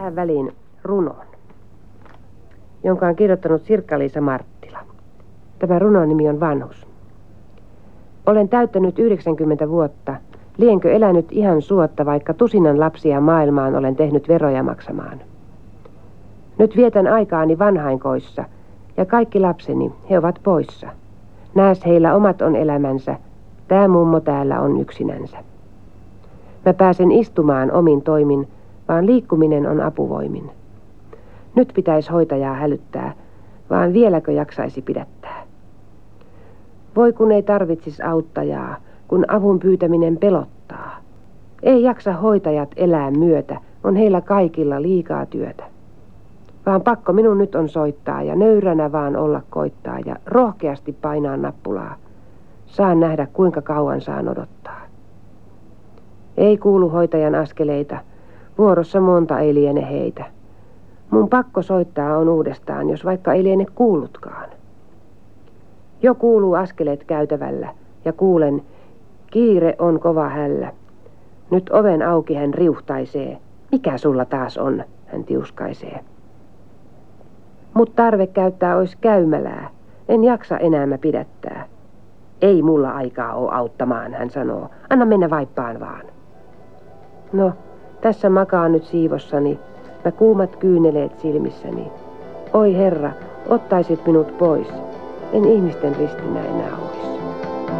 tähän väliin runon, jonka on kirjoittanut Sirkka-Liisa Marttila. Tämä runon nimi on Vanhus. Olen täyttänyt 90 vuotta. Lienkö elänyt ihan suotta, vaikka tusinan lapsia maailmaan olen tehnyt veroja maksamaan. Nyt vietän aikaani vanhainkoissa, ja kaikki lapseni, he ovat poissa. Nääs heillä omat on elämänsä, tää mummo täällä on yksinänsä. Mä pääsen istumaan omin toimin, vaan liikkuminen on apuvoimin. Nyt pitäisi hoitajaa hälyttää, vaan vieläkö jaksaisi pidättää. Voi kun ei tarvitsis auttajaa, kun avun pyytäminen pelottaa. Ei jaksa hoitajat elää myötä, on heillä kaikilla liikaa työtä. Vaan pakko minun nyt on soittaa ja nöyränä vaan olla koittaa ja rohkeasti painaa nappulaa. Saan nähdä kuinka kauan saan odottaa. Ei kuulu hoitajan askeleita, vuorossa monta ei liene heitä. Mun pakko soittaa on uudestaan, jos vaikka ei liene kuullutkaan. Jo kuuluu askeleet käytävällä ja kuulen, kiire on kova hällä. Nyt oven auki hän riuhtaisee. Mikä sulla taas on, hän tiuskaisee. Mut tarve käyttää ois käymälää. En jaksa enää mä pidättää. Ei mulla aikaa oo auttamaan, hän sanoo. Anna mennä vaippaan vaan. No, tässä makaa nyt siivossani. Mä kuumat kyyneleet silmissäni. Oi herra, ottaisit minut pois. En ihmisten ristinä enää ois.